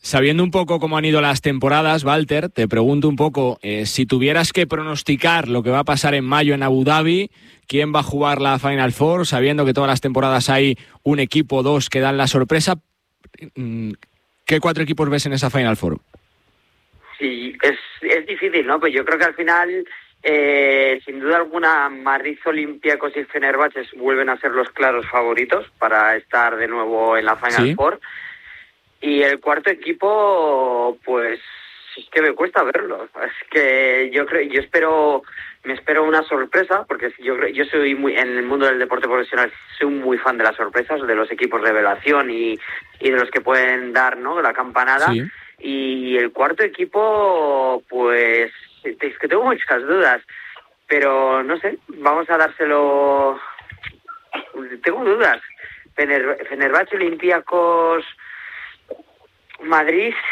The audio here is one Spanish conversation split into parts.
Sabiendo un poco cómo han ido las temporadas, Walter, te pregunto un poco, si tuvieras que pronosticar lo que va a pasar en mayo en Abu Dhabi, ¿quién va a jugar la Final Four? Sabiendo que todas las temporadas hay un equipo o dos que dan la sorpresa, ¿qué 4 equipos ves en esa Final Four? Sí, es difícil, ¿no? Pues yo creo que al final, sin duda alguna, Madrid, Olympiacos y Fenerbahce vuelven a ser los claros favoritos para estar de nuevo en la Final Four. Y el cuarto equipo, pues es que me cuesta verlo. Es que me espero una sorpresa, porque yo soy muy, en el mundo del deporte profesional, soy muy fan de las sorpresas, de los equipos revelación y de los que pueden dar, ¿no?, la campanada. Sí. Y el cuarto equipo, pues es que tengo muchas dudas, pero no sé, vamos a dárselo. Tengo dudas. Fenerbahce, Olympiacos, Madrid,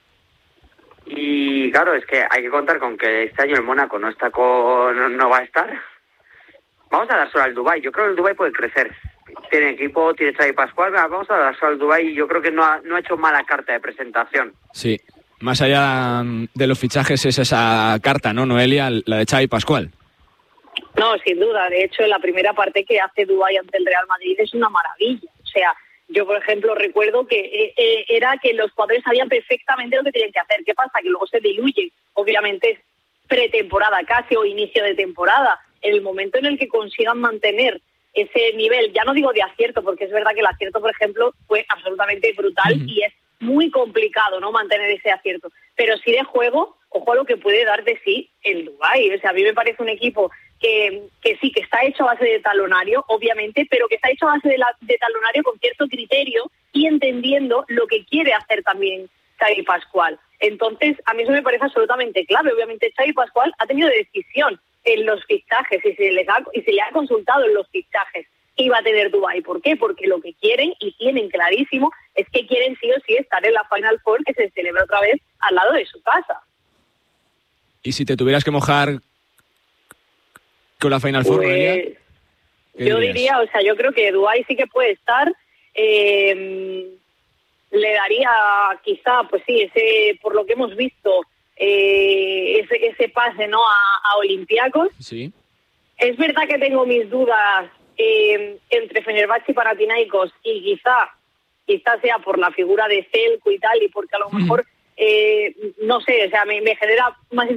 y claro, es que hay que contar con que este año el Mónaco no va a estar. Vamos a dárselo al Dubái. Yo creo que el Dubái puede crecer. Tiene equipo, tiene Xavi Pascual. Vamos a dárselo al Dubái. Yo creo que no ha hecho mala carta de presentación. Sí, más allá de los fichajes es esa carta, ¿no, Noelia? La de Xavi Pascual. No, sin duda. De hecho, la primera parte que hace Dubái ante el Real Madrid es una maravilla. O sea, yo, por ejemplo, recuerdo que era que los jugadores sabían perfectamente lo que tenían que hacer. ¿Qué pasa? Que luego se diluye. Obviamente es pretemporada casi o inicio de temporada. En el momento en el que consigan mantener ese nivel, ya no digo de acierto, porque es verdad que el acierto, por ejemplo, fue absolutamente brutal y es muy complicado, ¿no?, mantener ese acierto. Pero sí de juego, ojo a lo que puede dar de sí el Dubái. O sea, a mí me parece un equipo que sí, que está hecho a base de talonario, obviamente, pero que está hecho a base de talonario con cierto criterio y entendiendo lo que quiere hacer también Xavi Pascual. Entonces, a mí eso me parece absolutamente clave. Obviamente, Xavi Pascual ha tenido decisión en los fichajes y se le ha consultado en los fichajes que iba a tener Dubái. ¿Por qué? Porque lo que quieren, y tienen clarísimo, es que quieren sí o sí estar en la Final Four, que se celebra otra vez al lado de su casa. Y si te tuvieras que mojar con la Final Four, pues, yo diría, o sea, yo creo que Dubái sí que puede estar. Le daría quizá, pues sí, ese, por lo que hemos visto, ese pase, ¿no?, a Olympiacos. Sí. Es verdad que tengo mis dudas entre Fenerbahce y Panathinaikos, y quizá sea por la figura de Zelko y tal, y porque a lo mejor no sé, o sea, me genera más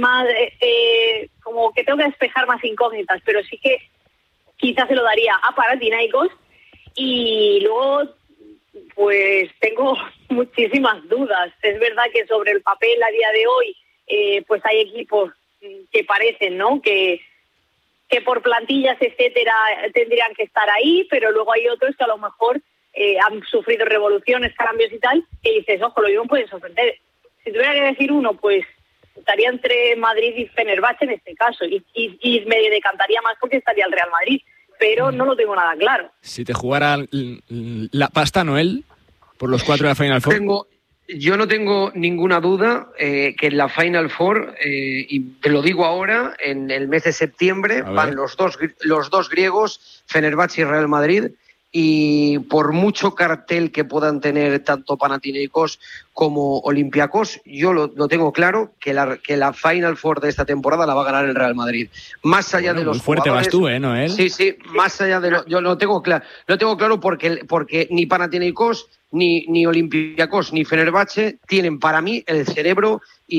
como que tengo que despejar más incógnitas, pero sí que quizás se lo daría a Panathinaikos. Y luego, pues tengo muchísimas dudas. Es verdad que sobre el papel a día de hoy, pues hay equipos que parecen, ¿no?, que por plantillas, etcétera, tendrían que estar ahí, pero luego hay otros que a lo mejor han sufrido revoluciones, cambios y tal, que dices, ojo, lo mismo puede sorprender. Si tuviera que decir uno, pues estaría entre Madrid y Fenerbahce en este caso, y me decantaría más porque estaría el Real Madrid, pero no lo tengo nada claro. Si te jugara la pasta, Noel, por los 4 de la Final Four. Yo no tengo ninguna duda que en la Final Four, y te lo digo ahora, en el mes de septiembre van los dos griegos, Fenerbahce y Real Madrid, y por mucho cartel que puedan tener tanto Panathinaikos como Olympiacos, yo lo tengo claro que la Final Four de esta temporada la va a ganar el Real Madrid. Más allá de los muy fuerte jugadores, vas tú, Noel. Sí, más allá de yo lo tengo claro porque ni Panathinaikos ni Olympiacos ni Fenerbahce tienen para mí el cerebro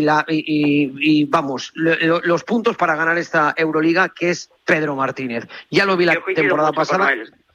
y vamos, los puntos para ganar esta Euroliga, que es Pedro Martínez. Ya lo vi la temporada pasada.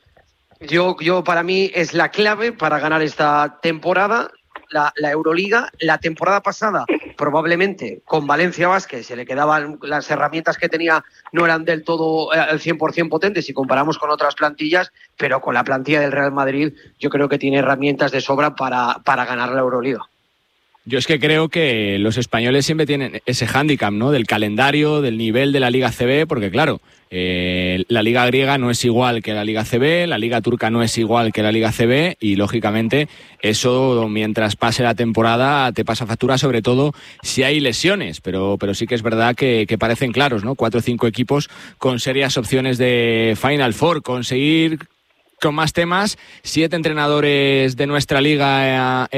Yo para mí es la clave para ganar esta temporada, la Euroliga. La temporada pasada, probablemente, con Valencia Basket se le quedaban las herramientas que tenía, no eran del todo al 100% potentes si comparamos con otras plantillas, pero con la plantilla del Real Madrid yo creo que tiene herramientas de sobra para ganar la Euroliga. Yo es que creo que los españoles siempre tienen ese hándicap, ¿no?, del calendario, del nivel de la Liga CB, porque claro, la Liga griega no es igual que la Liga CB, la Liga turca no es igual que la Liga CB, y lógicamente eso, mientras pase la temporada, te pasa factura, sobre todo si hay lesiones, pero sí que es verdad que parecen claros, ¿no?, 4 o 5 equipos con serias opciones de Final Four, conseguir con más temas, 7 entrenadores de nuestra liga